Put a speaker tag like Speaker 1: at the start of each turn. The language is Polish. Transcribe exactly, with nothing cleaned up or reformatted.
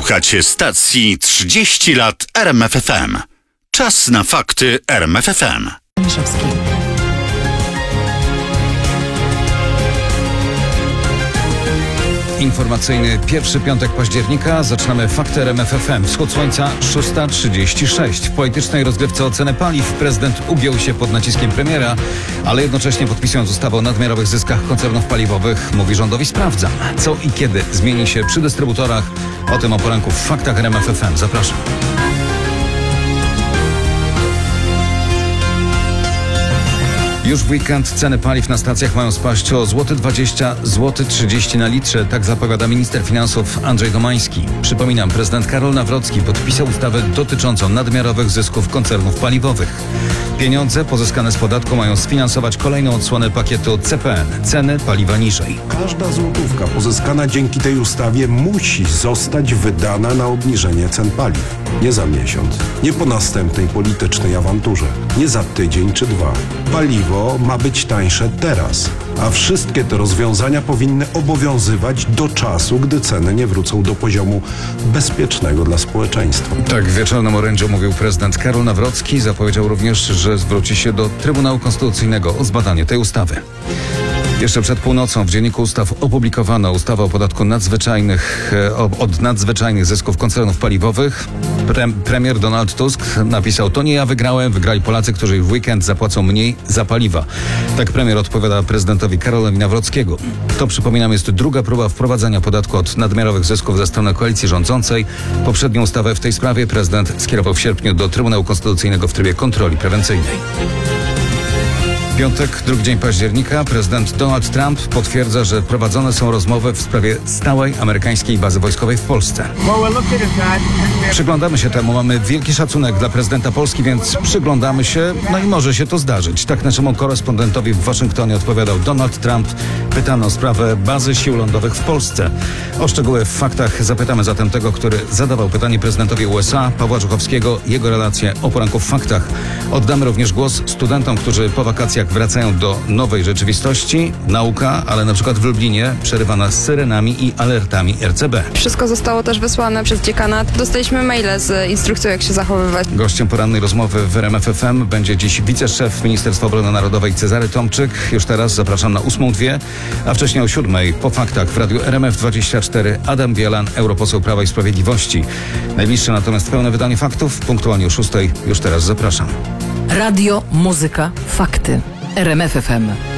Speaker 1: Słuchacie stacji trzydzieści lat R M F F M. Czas na fakty R M F F M.
Speaker 2: Informacyjny pierwszy piątek października. Zaczynamy fakty R M F F M. Wschód słońca szósta trzydzieści sześć. W politycznej rozgrywce o cenę paliw prezydent ugiął się pod naciskiem premiera, ale jednocześnie podpisując ustawę o nadmiarowych zyskach koncernów paliwowych, mówi rządowi: sprawdzam, co i kiedy zmieni się przy dystrybutorach. O tym o poranku w faktach R M F F M. Zapraszam. Już w weekend ceny paliw na stacjach mają spaść o złoty dwadzieścia, złoty trzydzieści na litrze, tak zapowiada minister finansów Andrzej Domański. Przypominam, prezydent Karol Nawrocki podpisał ustawę dotyczącą nadmiarowych zysków koncernów paliwowych. Pieniądze pozyskane z podatku mają sfinansować kolejną odsłonę pakietu C P N, ceny paliwa niżej.
Speaker 3: Każda złotówka pozyskana dzięki tej ustawie musi zostać wydana na obniżenie cen paliw. Nie za miesiąc, nie po następnej politycznej awanturze, nie za tydzień czy dwa. Paliwo ma być tańsze teraz, a wszystkie te rozwiązania powinny obowiązywać do czasu, gdy ceny nie wrócą do poziomu bezpiecznego dla społeczeństwa.
Speaker 2: Tak w wieczornym orędziu mówił prezydent Karol Nawrocki. Zapowiedział również, że zwróci się do Trybunału Konstytucyjnego o zbadanie tej ustawy. Jeszcze przed północą w Dzienniku Ustaw opublikowano ustawę o podatku nadzwyczajnych, od nadzwyczajnych zysków koncernów paliwowych. Pre, premier Donald Tusk napisał: to nie ja wygrałem, wygrali Polacy, którzy w weekend zapłacą mniej za paliwa. Tak premier odpowiada prezydentowi Karolowi Nawrockiego. To, przypominam, jest druga próba wprowadzenia podatku od nadmiarowych zysków ze strony koalicji rządzącej. Poprzednią ustawę w tej sprawie prezydent skierował w sierpniu do Trybunału Konstytucyjnego w trybie kontroli prewencyjnej. Piątek, drugi dzień października. Prezydent Donald Trump potwierdza, że prowadzone są rozmowy w sprawie stałej amerykańskiej bazy wojskowej w Polsce. Przyglądamy się temu. Mamy wielki szacunek dla prezydenta Polski, więc przyglądamy się, no i może się to zdarzyć. Tak naszemu korespondentowi w Waszyngtonie odpowiadał Donald Trump, pytany o sprawę bazy sił lądowych w Polsce. O szczegóły w faktach zapytamy zatem tego, który zadawał pytanie prezydentowi U S A, Pawła Żuchowskiego. Jego relacje o poranku w faktach. Oddamy również głos studentom, którzy po wakacjach wracają do nowej rzeczywistości. Nauka, ale na przykład w Lublinie przerywana syrenami i alertami R C B.
Speaker 4: Wszystko zostało też wysłane przez dziekanat. Dostaliśmy maile z instrukcją, jak się zachowywać.
Speaker 2: Gościem porannej rozmowy w R M F F M będzie dziś wiceszef Ministerstwa Obrony Narodowej Cezary Tomczyk. Już teraz zapraszam na ósmą dwie, a wcześniej o siódmej po faktach w radiu R M F dwadzieścia cztery Adam Bielan, europoseł Prawa i Sprawiedliwości. Najbliższe natomiast pełne wydanie faktów punktualnie o szóstej. Już teraz zapraszam.
Speaker 5: Radio, muzyka, fakty. R M F F M.